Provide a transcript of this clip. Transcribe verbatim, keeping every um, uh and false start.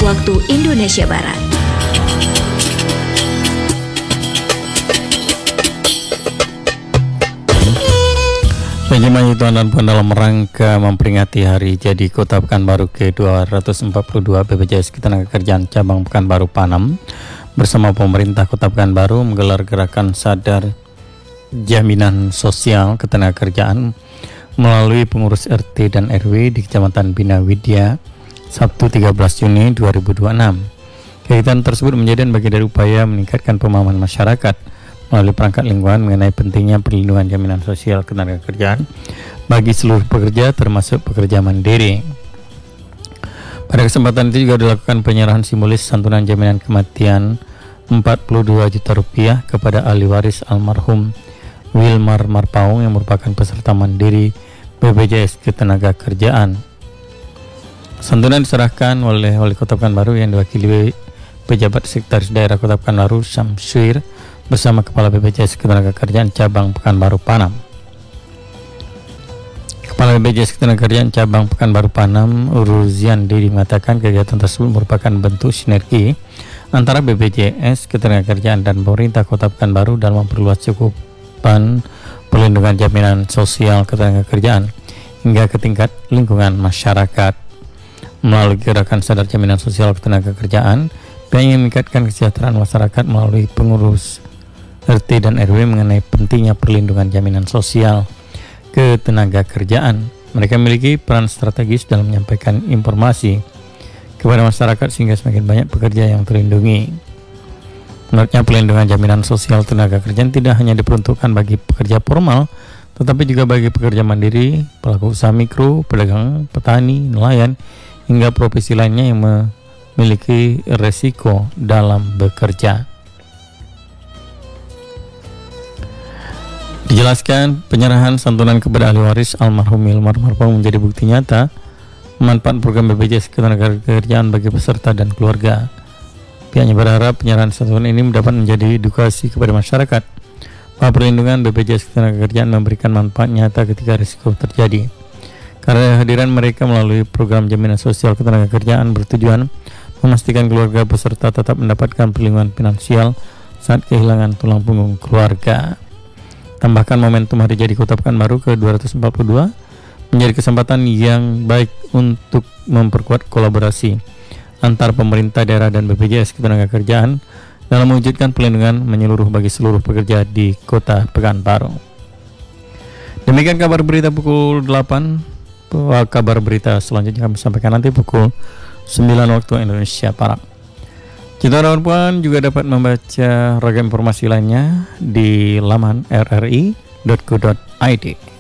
waktu Indonesia Barat. Jemaah Tuhan dan Puan, dalam rangka memperingati hari jadi Kota Pekanbaru ke dua ratus empat puluh dua, B P J S Ketenagakerjaan Cabang Pekanbaru Panam bersama pemerintah Kota Pekanbaru menggelar gerakan sadar jaminan sosial ketenagakerjaan melalui pengurus R T dan R W di Kecamatan Bina Widya Sabtu tiga belas Juni dua ribu dua puluh enam. Kegiatan tersebut menjadi bagian dari upaya meningkatkan pemahaman masyarakat melalui perangkat lingkungan mengenai pentingnya perlindungan jaminan sosial ketenagakerjaan bagi seluruh pekerja termasuk pekerja mandiri. Pada kesempatan itu juga dilakukan penyerahan simbolis santunan jaminan kematian empat puluh dua juta rupiah kepada ahli waris almarhum Wilmar Marpaung yang merupakan peserta mandiri B P J S Ketenagakerjaan. Santunan diserahkan oleh Wali Kota Pekanbaru yang diwakili pejabat Sekretaris Daerah Kota Pekanbaru Syamsuir bersama Kepala B P J S Ketenagakerjaan Cabang Pekanbaru Panam. Kepala B P J S Ketenagakerjaan Cabang Pekanbaru Panam, Ruzian Didi, mengatakan kegiatan tersebut merupakan bentuk sinergi antara B P J S Ketenagakerjaan dan pemerintah Kota Pekanbaru dalam memperluas cakupan perlindungan jaminan sosial ketenagakerjaan hingga ke tingkat lingkungan masyarakat. Melalui gerakan sadar jaminan sosial ketenagakerjaan, pihaknya meningkatkan kesejahteraan masyarakat melalui pengurus R T dan R W mengenai pentingnya perlindungan jaminan sosial ketenagakerjaan. Mereka memiliki peran strategis dalam menyampaikan informasi kepada masyarakat sehingga semakin banyak pekerja yang terlindungi. Menurutnya, perlindungan jaminan sosial ketenagakerjaan tidak hanya diperuntukkan bagi pekerja formal, tetapi juga bagi pekerja mandiri, pelaku usaha mikro, pedagang, petani, nelayan, hingga profesi lainnya yang memiliki resiko dalam bekerja. Dijelaskan, penyerahan santunan kepada ahli waris almarhum Wilmar Marpaung menjadi bukti nyata manfaat program B P J S Ketenagakerjaan bagi peserta dan keluarga. Pihaknya berharap penyerahan santunan ini dapat menjadi edukasi kepada masyarakat bahwa perlindungan B P J S Ketenagakerjaan memberikan manfaat nyata ketika risiko terjadi. Karena kehadiran mereka melalui program jaminan sosial ketenagakerjaan bertujuan memastikan keluarga peserta tetap mendapatkan perlindungan finansial saat kehilangan tulang punggung keluarga. Tambahkan, momentum hari jadi Kota Pekanbaru ke dua ratus empat puluh dua menjadi kesempatan yang baik untuk memperkuat kolaborasi antar pemerintah daerah dan B P J S Ketenagakerjaan dalam mewujudkan perlindungan menyeluruh bagi seluruh pekerja di Kota Pekanbaru. Demikian kabar berita pukul delapan. Kabar berita selanjutnya kami sampaikan nanti pukul sembilan waktu Indonesia Barat. Kita harapkan juga dapat membaca ragam informasi lainnya di laman r r i dot co dot i d.